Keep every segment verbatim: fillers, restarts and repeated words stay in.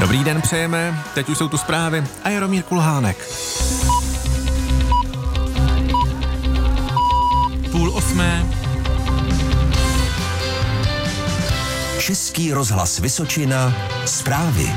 Dobrý den přejeme, teď už jsou tu zprávy a Jaromír Kulhánek. Půl osmé. Český rozhlas Vysočina, zprávy.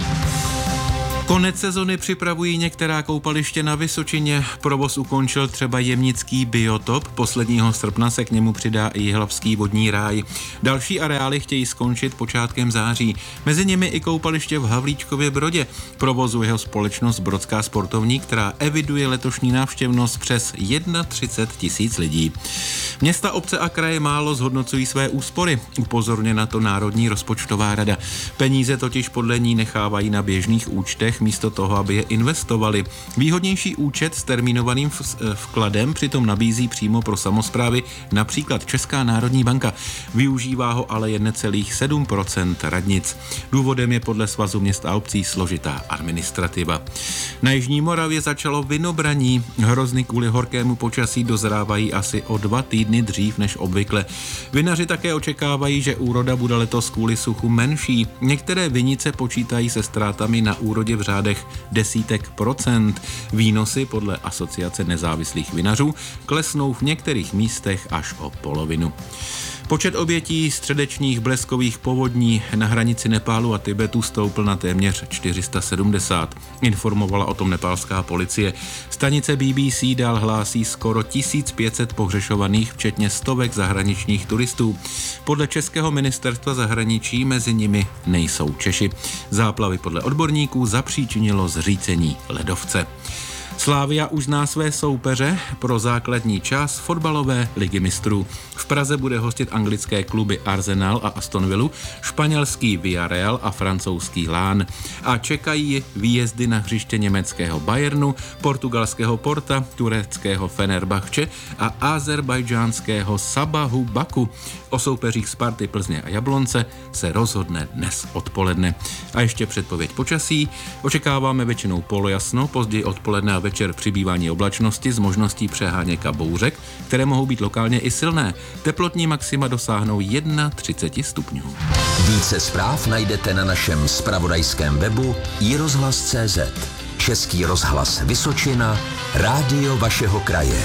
Konec sezony připravují některá koupaliště na Vysočině. Provoz ukončil třeba jemnický biotop. Posledního srpna se k němu přidá i jihlavský vodní ráj. Další areály chtějí skončit počátkem září. Mezi nimi i koupaliště v Havlíčkově Brodě. Provozuje ho společnost Brodská sportovní, která eviduje letošní návštěvnost přes třicet jedna tisíc lidí. Města, obce a kraje málo zhodnocují své úspory. Upozorně na to Národní rozpočtová rada. Peníze totiž podle ní nechávají na běžných účtech místo toho, aby je investovali. Výhodnější účet s termínovaným vkladem přitom nabízí přímo pro samosprávy například Česká národní banka. Využívá ho ale jen necelých sedm procent radnic. Důvodem je podle Svazu měst a obcí složitá administrativa. Na jižní Moravě začalo vinobraní. Hrozny kvůli horkému počasí dozrávají asi o dva týdny dřív než obvykle. Vinaři také očekávají, že úroda bude letos kvůli suchu menší. Některé vinice počítají se ztrátami na úrodě v řádech desítek procent. Výnosy podle Asociace nezávislých vinařů klesnou v některých místech až o polovinu. Počet obětí středečních bleskových povodní na hranici Nepálu a Tibetu stoupl na téměř čtyři sta sedmdesát. Informovala o tom nepálská policie. Stanice B B C dál hlásí skoro tisíc pět set pohřešovaných, včetně stovek zahraničních turistů. Podle Českého ministerstva zahraničí mezi nimi nejsou Češi. Záplavy podle odborníků zapříčinilo zřícení ledovce. Slavia už zná své soupeře pro základní část fotbalové ligy mistrů. V Praze bude hostit anglické kluby Arsenal a Aston Villa, španělský Villarreal a francouzský Lán. A čekají výjezdy na hřiště německého Bayernu, portugalského Porta, tureckého Fenerbahče a azerbajdžánského Sabahu Baku. O soupeřích Sparty, Plzně a Jablonce se rozhodne dnes odpoledne. A ještě předpověď počasí. Očekáváme většinou polojasno, později odpoledne a večer přibývání oblačnosti s možností přeháněk a bouřek, které mohou být lokálně i silné. Teplotní maxima dosáhnou třicet jedna stupňů. Více zpráv najdete na našem zpravodajském webu i rozhlas tečka cé zet. Český rozhlas Vysočina, rádio vašeho kraje.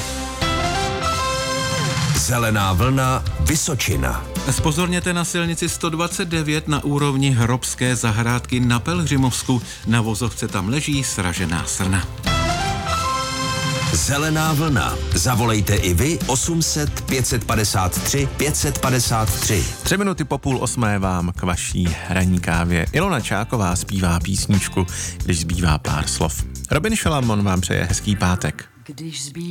Zelená vlna Vysočina. Zpozorněte na silnici sto dvacet devět na úrovni Hrobské zahrádky na Pelhřimovsku. Na vozovce tam leží sražená srna. Zelená vlna. Zavolejte i vy osm set pět padesát tři pět padesát tři. Tři minuty po půl osmé vám k vaší ranní kávě Ilona Čáková zpívá písničku, když zbývá pár slov. Robin Šalamon vám přeje hezký pátek. Když zbývá